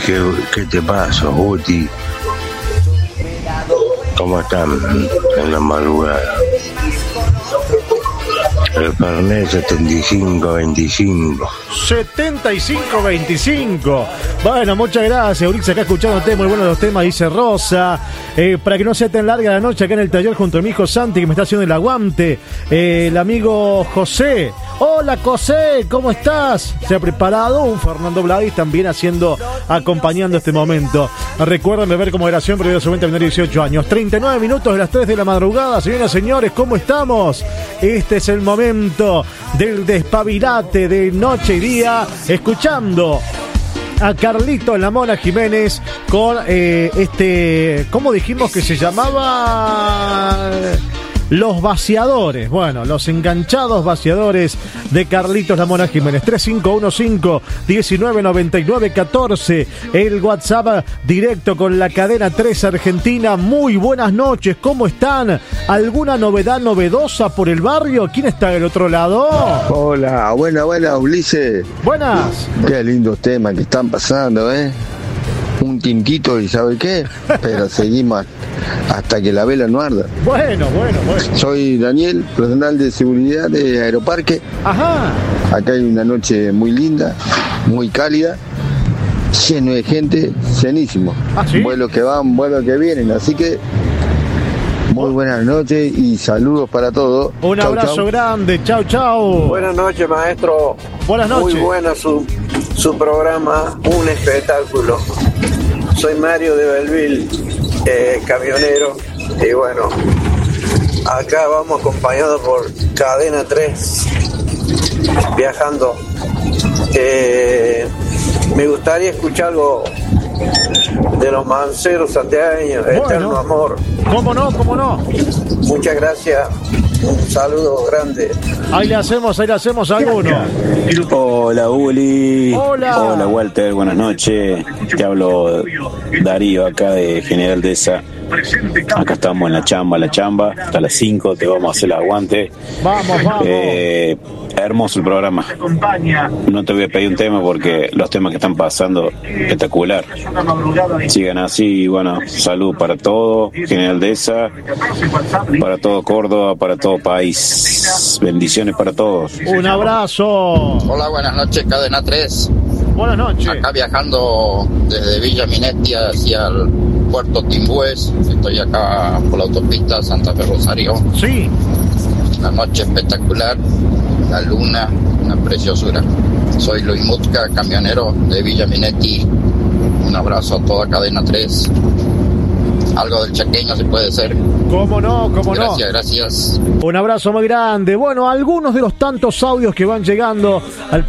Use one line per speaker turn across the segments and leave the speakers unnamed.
¿Qué te pasa, Guti? ¿Cómo están en la madrugada? El Fernet 75-25.
75-25. Bueno, muchas gracias, Urix, acá escuchándote, muy buenos los temas, dice Rosa. Para que no sea tan larga la noche acá en el taller junto a mi hijo Santi, que me está haciendo el aguante. El amigo José. Hola José, ¿cómo estás? Se ha preparado un Fernando Vladis también acompañando este momento. Recuerden beber con moderación, pero solamente a menor de 18 años. 39 minutos de las 3 de la madrugada. Señoras y señores, ¿cómo estamos? Este es el momento del despabilate de noche y día, escuchando a Carlitos La Mona Jiménez con ¿cómo dijimos que se llamaba? Los vaciadores, bueno, los enganchados vaciadores de Carlitos La Mona Jiménez. 3515-1999-14, el WhatsApp directo con la cadena 3 Argentina. Muy buenas noches, ¿cómo están? ¿Alguna novedad novedosa por el barrio? ¿Quién está del otro lado?
Hola, buena, Ulises.
Buenas.
Qué lindos temas que están pasando, un tinquito y ¿sabe qué? Pero seguimos hasta que la vela no arda.
Bueno.
Soy Daniel, personal de seguridad de Aeroparque.
Ajá.
Acá hay una noche muy linda, muy cálida, lleno de gente, llenísimo.
¿Ah, sí?
Vuelos que van, vuelos que vienen, así que muy buenas noches y saludos para todos.
Un abrazo grande, chau.
Buenas noches, maestro.
Buenas noches.
Muy buena su programa, un espectáculo. Soy Mario de Belleville, camionero, y bueno, acá vamos acompañados por Cadena 3, viajando. Me gustaría escuchar algo de los manceros santiagueños, Eterno Amor.
¿Cómo no?
Muchas gracias. Un saludo grande.
Ahí le hacemos alguno.
Hola Uli.
Hola
Walter, buenas noches. Te hablo Darío acá de General Deza. Acá estamos en la chamba. Hasta las 5 te vamos a hacer el aguante.
Vamos.
Hermoso el programa. No te voy a pedir un tema porque los temas que están pasando, espectacular. Sigan así y bueno, salud para todo, General Deza, para todo Córdoba, para todo país. Bendiciones para todos.
Un abrazo.
Hola, buenas noches, Cadena 3.
Buenas noches.
Acá viajando desde Villa Minetti hacia el puerto Timbúes. Estoy acá por la autopista Santa Fe Rosario.
Sí.
Una noche espectacular, la luna, una preciosura. Soy Luis Mutka, camionero de Villa Minetti. Un abrazo a toda Cadena 3. Algo del chaqueño se puede ser.
¿Cómo no?
Gracias.
Un abrazo muy grande. Bueno, algunos de los tantos audios que van llegando al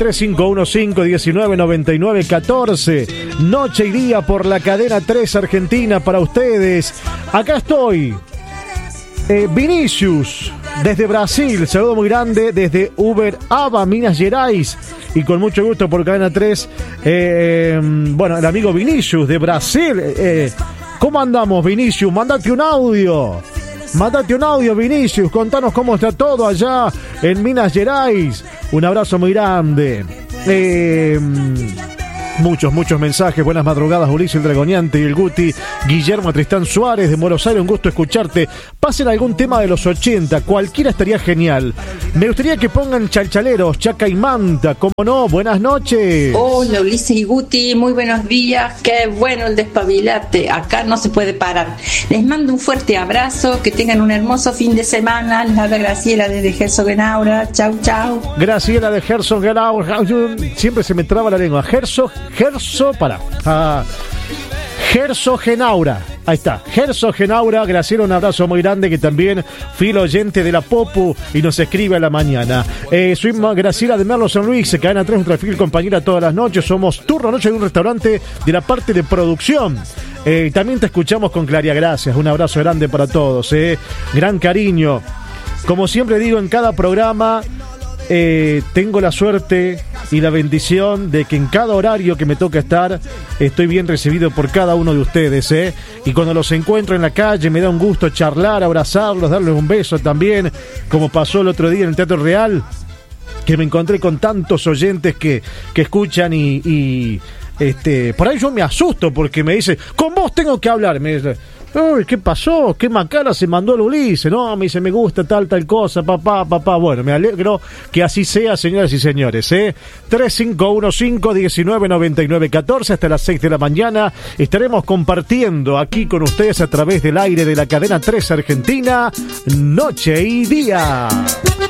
3515-1999-14. Noche y día por la cadena 3 Argentina para ustedes. Acá estoy. Vinicius, desde Brasil, saludo muy grande desde Uberaba, Minas Gerais, y con mucho gusto por Cadena 3, bueno, el amigo Vinicius de Brasil. ¿Cómo andamos, Vinicius? Mándate un audio, Vinicius, contanos cómo está todo allá en Minas Gerais. Un abrazo muy grande. Muchos mensajes. Buenas madrugadas, Ulises el Dragoneante y el Guti. Guillermo Tristán Suárez de Buenos Aires, un gusto escucharte. Pasen algún tema de los 80, cualquiera estaría genial. Me gustaría que pongan Chalchaleros, Chaca y Manta, ¿cómo no? Buenas noches.
Hola, Ulises y Guti, muy buenos días. Qué bueno el despabilate, acá no se puede parar. Les mando un fuerte abrazo, que tengan un hermoso fin de semana. Les habla Graciela desde Herzogenaura. Chau.
Graciela de Herzogenaura. Siempre se me traba la lengua. Herzogenaura. Ahí está, Herzogenaura. Graciela, un abrazo muy grande, que también fiel oyente de la Popu y nos escribe a la mañana. Soy Graciela de Merlo San Luis, Cadena 3, nuestra fiel compañera todas las noches. Somos turno noche de un restaurante de la parte de producción. También te escuchamos con Claria, gracias. Un abrazo grande para todos. Gran cariño. Como siempre digo en cada programa, tengo la suerte y la bendición de que en cada horario que me toca estar estoy bien recibido por cada uno de ustedes, y cuando los encuentro en la calle me da un gusto charlar, abrazarlos, darles un beso también, como pasó el otro día en el Teatro Real, que me encontré con tantos oyentes que escuchan y por ahí yo me asusto porque me dice, con vos tengo que hablar, me dice, uy, ¿qué pasó? ¿Qué macana se mandó el Ulises? No, me dice, me gusta tal cosa, papá. Bueno, me alegro que así sea, señoras y señores, 3515-199914 hasta las 6 de la mañana. Estaremos compartiendo aquí con ustedes a través del aire de la cadena 3 Argentina, noche y día.